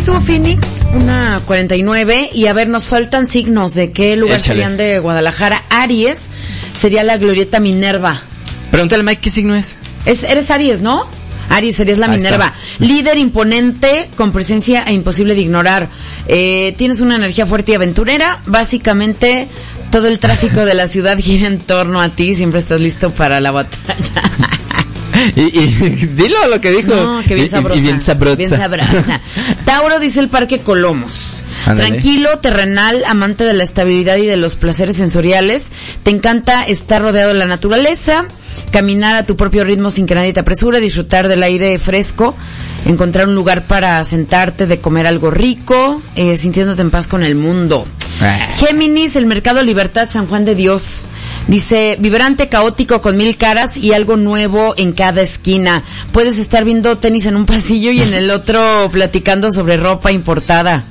estuvo Phoenix, 1:49, y a ver, nos faltan signos de qué lugar serían de Guadalajara. Aries sería la glorieta Minerva. Pregúntale a Mike qué signo es. Eres Aries, ¿no? Aries, serías la Minerva. Líder imponente, con presencia e imposible de ignorar. Tienes una energía fuerte y aventurera. Básicamente, todo el tráfico de la ciudad gira en torno a ti. Siempre estás listo para la batalla. Y dilo lo que dijo. No, que bien sabrosa. Y bien sabrosa. Bien sabrosa. Tauro, dice el Parque Colomos. Ándale. Tranquilo, terrenal, amante de la estabilidad y de los placeres sensoriales. Te encanta estar rodeado de la naturaleza, caminar a tu propio ritmo sin que nadie te apresure, disfrutar del aire fresco, encontrar un lugar para sentarte, de comer algo rico, sintiéndote en paz con el mundo. Géminis, el mercado Libertad San Juan de Dios. Dice, vibrante, caótico, con 1000 caras y algo nuevo en cada esquina. Puedes estar viendo tenis en un pasillo y en el otro platicando sobre ropa importada.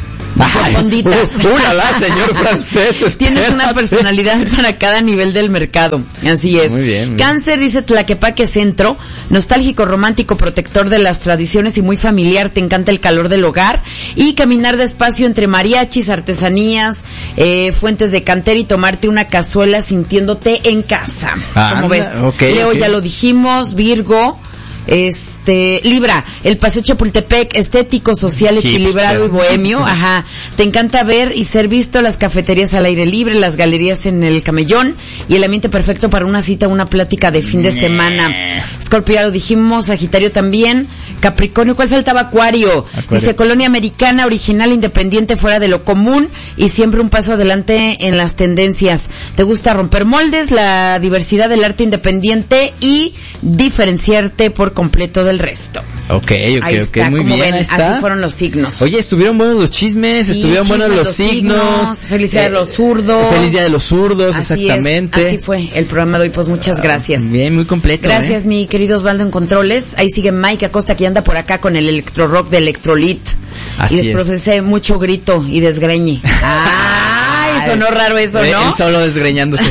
¡Ulala, señor francés! Tienes una personalidad para cada nivel del mercado. Así es. Muy bien. Cáncer, dice Tlaquepaque Centro. Nostálgico, romántico, protector de las tradiciones y muy familiar. Te encanta el calor del hogar y caminar despacio entre mariachis, artesanías, fuentes de cantera y tomarte una cazuela sintiéndote en casa. ¿Cómo ves? Leo, ya lo dijimos. Virgo, Libra, el Paseo Chapultepec, estético, social, equilibrado y bohemio. Ajá. Te encanta ver y ser visto, las cafeterías al aire libre, las galerías en el Camellón y el ambiente perfecto para una cita, una plática de fin de semana. Escorpio, ya lo dijimos. Sagitario también. Capricornio, ¿cuál faltaba? Acuario. Dice, colonia americana, original, independiente, fuera de lo común y siempre un paso adelante en las tendencias. Te gusta romper moldes, la diversidad del arte independiente y diferenciarte por completo del resto. Ok, muy bien. Ven, así fueron los signos. Oye, estuvieron buenos los chismes, estuvieron buenos los signos. Feliz día de los zurdos. Feliz día de los zurdos, así exactamente. Así fue el programa de hoy, pues muchas gracias. Bien, muy completo. Gracias, mi querido Osvaldo en Controles. Ahí sigue Mike Acosta, que anda por acá con el electro rock de Electrolit. Así y después ese mucho grito y desgreñe. Ay, sonó raro eso, ¿no? Él solo desgreñándose.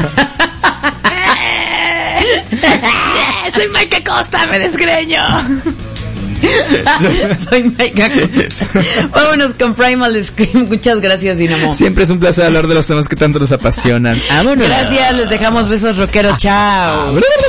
Soy Mike Acosta, me desgreño. Soy Mike Acosta. Vámonos con Primal Scream. Muchas gracias, Dinamo. Siempre es un placer hablar de los temas que tanto nos apasionan. Vámonos. Gracias, les dejamos besos rockeros. Chao.